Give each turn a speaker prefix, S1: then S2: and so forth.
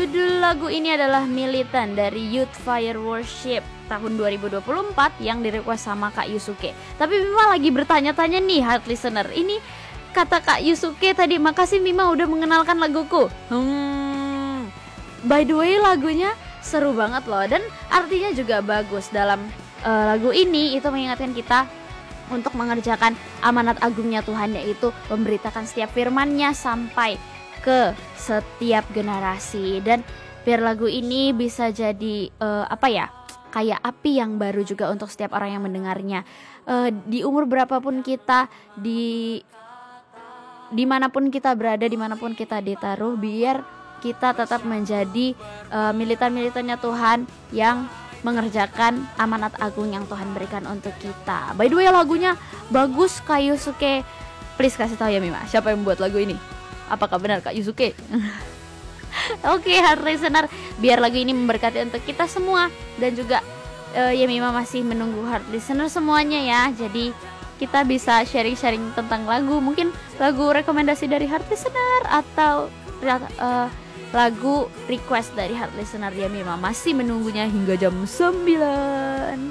S1: Judul lagu ini adalah Militant dari Youth Fire Worship tahun 2024 yang direquest sama Kak Yusuke. Tapi Mima lagi bertanya-tanya nih heart listener, ini kata Kak Yusuke tadi, makasih Mima udah mengenalkan laguku. By the way lagunya seru banget loh, dan artinya juga bagus. Dalam lagu ini itu mengingatkan kita untuk mengerjakan amanat agungnya Tuhan, yaitu memberitakan setiap firman-Nya sampai ke setiap generasi. Dan biar lagu ini bisa jadi kayak api yang baru juga untuk setiap orang yang mendengarnya. Di umur berapapun kita, dimanapun kita berada, dimanapun kita ditaruh, biar kita tetap menjadi militan-militannya Tuhan yang mengerjakan amanat agung yang Tuhan berikan untuk kita. By the way lagunya bagus, Kak Yusuke. Please kasih tahu ya Mima, siapa yang membuat lagu ini? Apakah benar Kak Yusuke? Oke, heart listener, biar lagu ini memberkati untuk kita semua. Dan juga ya Mima masih menunggu heart listener semuanya ya. Jadi kita bisa sharing-sharing tentang lagu. Mungkin lagu rekomendasi dari heart listener atau lagu request dari heart listener, ya Mima masih menunggunya hingga jam 9.